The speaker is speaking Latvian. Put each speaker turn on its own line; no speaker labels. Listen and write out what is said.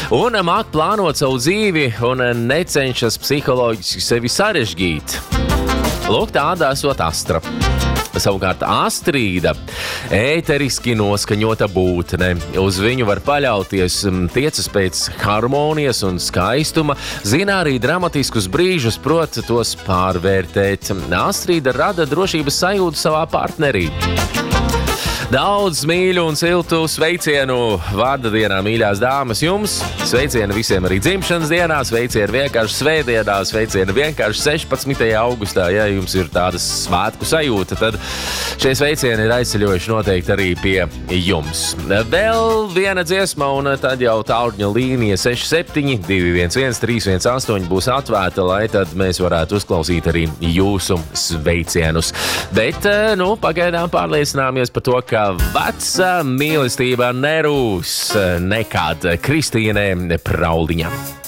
un māk plānot savu dzīvi un necenšas psiholoģiski sevi sarežģīt. Lūk, tāda esot Astra. Savukārt Astrīda – ēteriski noskaņota būtne. Uz viņu var paļauties, tiecas pēc harmonijas un skaistuma, zina arī dramatiskus brīžus, prot tos pārvērtēt. Astrīda rada drošības sajūtu savā partnerī. Daudz mīļu un siltu sveicienu vārda dienā, mīļās dāmas, jums. Sveicieni visiem arī dzimšanas dienā, sveicieni vienkārši svētdienā, sveicieni vienkārši 16. augustā. Ja jums ir tāda svētku sajūta, tad šie sveicieni ir aizceļojuši noteikti arī pie jums. Vēl viena dziesma, un tad jau tālruņa līnija 67 211 318 būs atvērta, lai tad mēs varētu uzklausīt arī jūsu sveicienus. Bet, pagaidām pārliecināmies par to, ka veca mīlestība nerūs nekad. Kristīne Prauliņa.